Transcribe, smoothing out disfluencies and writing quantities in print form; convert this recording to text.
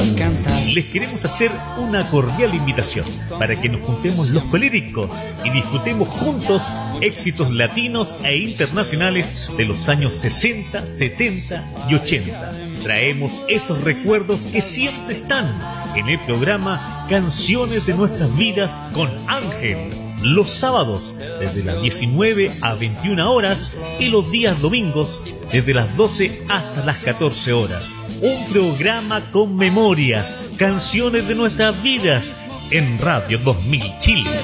cantar. Les queremos hacer una cordial invitación para que nos juntemos los coléricos y disfrutemos juntos éxitos latinos e internacionales de los años 60, 70 y 80. Traemos esos recuerdos que siempre están en el programa Canciones de Nuestras Vidas con Ángel, los sábados desde las 19 a 21 horas y los días domingos desde las 12 hasta las 14 horas. Un programa con memorias, canciones de nuestras vidas en Radio 2000 Chile.